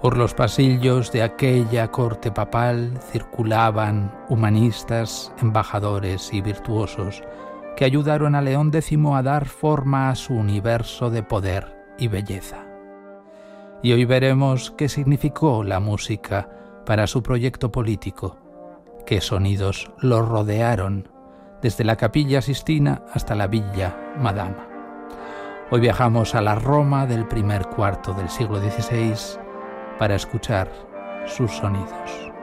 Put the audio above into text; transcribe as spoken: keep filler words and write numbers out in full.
Por los pasillos de aquella corte papal circulaban humanistas, embajadores y virtuosos que ayudaron a León X a dar forma a su universo de poder y belleza. Y hoy veremos qué significó la música para su proyecto político, qué sonidos lo rodearon desde la Capilla Sistina hasta la Villa Madama. Hoy viajamos a la Roma del primer cuarto del siglo dieciséis para escuchar sus sonidos.